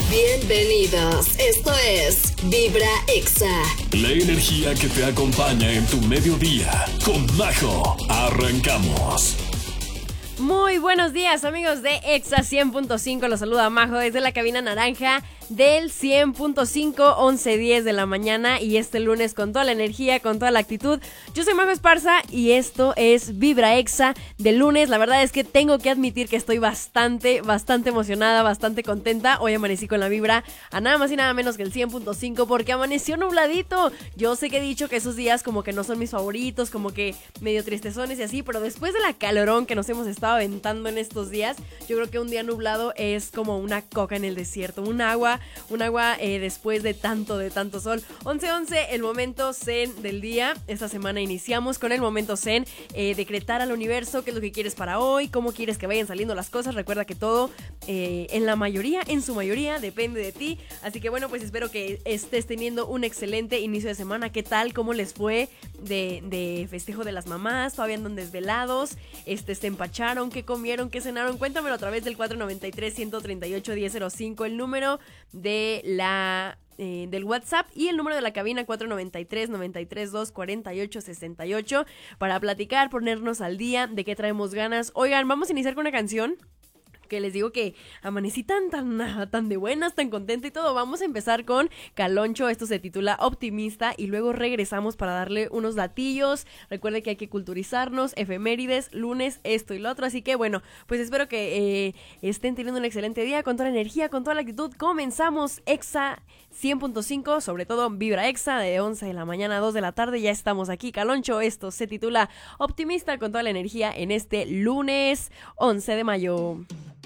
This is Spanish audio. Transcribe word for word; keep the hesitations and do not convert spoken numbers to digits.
Bienvenidos, esto es Vibra Exa. La energía que te acompaña en tu mediodía. Con Majo, arrancamos. Muy buenos días, amigos de Exa cien punto cinco. Los saluda Majo desde la cabina naranja del cien punto cinco, once diez de la mañana, y este lunes con toda la energía, con toda la actitud. Yo soy Majo Esparza y esto es Vibra Exa del lunes. La verdad es que tengo que admitir que estoy bastante, bastante emocionada, bastante contenta. Hoy amanecí con la vibra a nada más y nada menos que el cien punto cinco porque amaneció nubladito. Yo sé que he dicho que esos días como que no son mis favoritos, como que medio tristezones y así, pero después de la calorón que nos hemos estado aventando en estos días, yo creo que un día nublado es como una coca en el desierto, un agua Un agua eh, después de tanto, de tanto sol. once once, el momento zen del día. Esta semana iniciamos con el momento zen. Eh, decretar al universo qué es lo que quieres para hoy, cómo quieres que vayan saliendo las cosas. Recuerda que todo, eh, en la mayoría, en su mayoría, depende de ti. Así que bueno, pues espero que estés teniendo un excelente inicio de semana. ¿Qué tal? ¿Cómo les fue de, de festejo de las mamás? ¿Todavía andan desvelados? Este, ¿Se empacharon? ¿Qué comieron? ¿Qué cenaron? Cuéntamelo a través del cuatro noventa y tres, ciento treinta y ocho, diez cero cinco, el número de la eh, del WhatsApp, y el número de la cabina cuatro noventa y tres, noventa y tres, dos, cuarenta y ocho, sesenta y ocho, para platicar, ponernos al día de qué traemos ganas. Oigan, vamos a iniciar con una canción que les digo que amanecí tan, tan, tan de buenas, tan contenta y todo. Vamos a empezar con Caloncho, esto se titula Optimista, y luego regresamos para darle unos datillos. Recuerde que hay que culturizarnos, efemérides, lunes, esto y lo otro, así que bueno, pues espero que eh, estén teniendo un excelente día, con toda la energía, con toda la actitud. Comenzamos Exa cien punto cinco, sobre todo Vibra Exa, de once de la mañana a dos de la tarde, ya estamos aquí. Caloncho, esto se titula Optimista, con toda la energía en este lunes once de mayo.